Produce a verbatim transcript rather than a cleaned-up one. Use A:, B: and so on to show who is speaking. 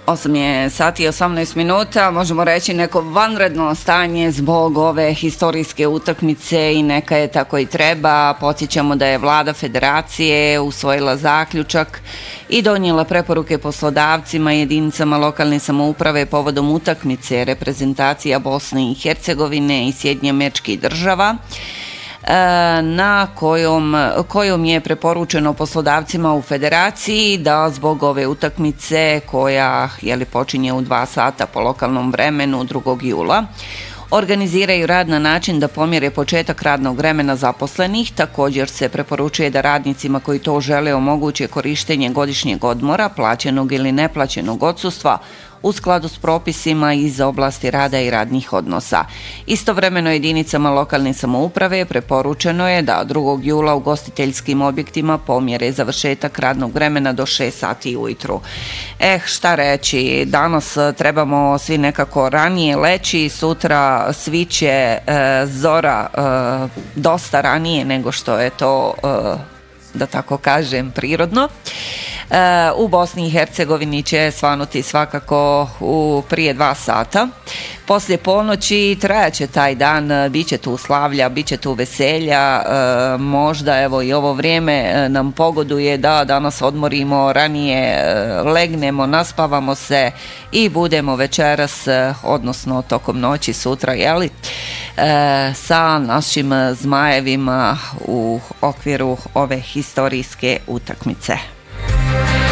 A: osam je sati i osamnaest minuta, možemo reći neko vanredno stanje zbog ove historijske utakmice i neka je tako i treba. Podsjećamo da je vlada federacije usvojila zaključak i donijela preporuke poslodavcima i jedinicama lokalne samouprave povodom utakmice reprezentacija Bosne i Hercegovine i Sjedinjenih Američkih Država, na kojom, kojom je preporučeno poslodavcima u federaciji da zbog ove utakmice koja je li počinje u dva sata po lokalnom vremenu drugog jula organiziraju rad na način da pomjere početak radnog vremena zaposlenih. Također se preporučuje da radnicima koji to žele omoguće korištenje godišnjeg odmora, plaćenog ili neplaćenog odsustva u skladu s propisima iz oblasti rada i radnih odnosa. Istovremeno jedinicama lokalne samouprave preporučeno je da drugog jula u ugostiteljskim objektima pomjere završetak radnog vremena do šest sati ujutru. Eh, šta reći, danas trebamo svi nekako ranije leći, sutra sviće e, zora e, dosta ranije nego što je to, e, da tako kažem, prirodno. U Bosni i Hercegovini će svanuti svakako u prije dva sata. Poslije ponoći trajaće taj dan, bit će tu slavlja, bit će tu veselja, možda evo i ovo vrijeme nam pogoduje da danas odmorimo ranije, legnemo, naspavamo se i budemo večeras, odnosno tokom noći sutra, jeli, sa našim zmajevima u okviru ove historijske utakmice.